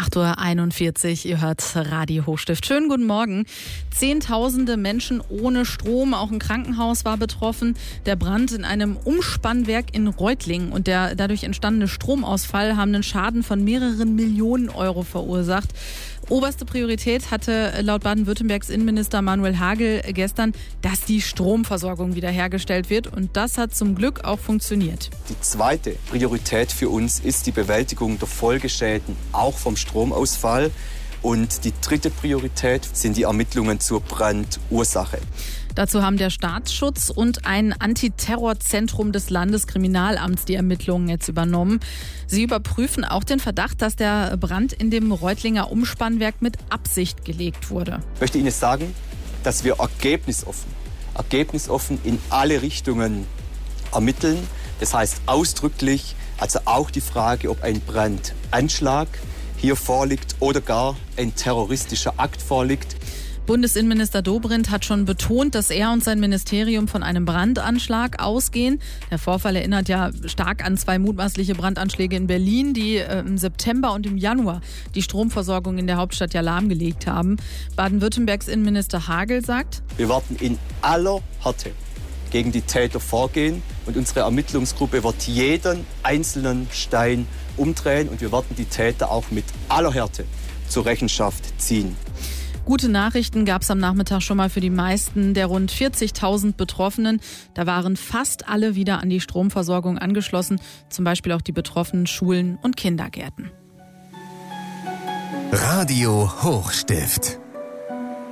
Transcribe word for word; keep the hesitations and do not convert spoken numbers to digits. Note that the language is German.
acht Uhr einundvierzig, ihr hört Radio Hochstift. Schönen guten Morgen. Zehntausende Menschen ohne Strom, auch ein Krankenhaus war betroffen. Der Brand in einem Umspannwerk in Reutlingen und der dadurch entstandene Stromausfall haben einen Schaden von mehreren Millionen Euro verursacht. Oberste Priorität hatte laut Baden-Württembergs Innenminister Manuel Hagel gestern, dass die Stromversorgung wiederhergestellt wird. Und das hat zum Glück auch funktioniert. Die zweite Priorität für uns ist die Bewältigung der Folgeschäden, auch vom Stromausfall. Und die dritte Priorität sind die Ermittlungen zur Brandursache. Dazu haben der Staatsschutz und ein Antiterrorzentrum des Landeskriminalamts die Ermittlungen jetzt übernommen. Sie überprüfen auch den Verdacht, dass der Brand in dem Reutlinger Umspannwerk mit Absicht gelegt wurde. Ich möchte Ihnen sagen, dass wir ergebnisoffen, ergebnisoffen in alle Richtungen ermitteln. Das heißt ausdrücklich, also auch die Frage, ob ein Brandanschlag hier vorliegt oder gar ein terroristischer Akt vorliegt. Bundesinnenminister Dobrindt hat schon betont, dass er und sein Ministerium von einem Brandanschlag ausgehen. Der Vorfall erinnert ja stark an zwei mutmaßliche Brandanschläge in Berlin, die äh, im September und im Januar die Stromversorgung in der Hauptstadt ja lahmgelegt haben. Baden-Württembergs Innenminister Hagel sagt: Wir werden in aller Härte gegen die Täter vorgehen und unsere Ermittlungsgruppe wird jeden einzelnen Stein umdrehen und wir werden die Täter auch mit aller Härte zur Rechenschaft ziehen. Gute Nachrichten gab es am Nachmittag schon mal für die meisten der rund vierzigtausend Betroffenen. Da waren fast alle wieder an die Stromversorgung angeschlossen, zum Beispiel auch die betroffenen Schulen und Kindergärten. Radio Hochstift.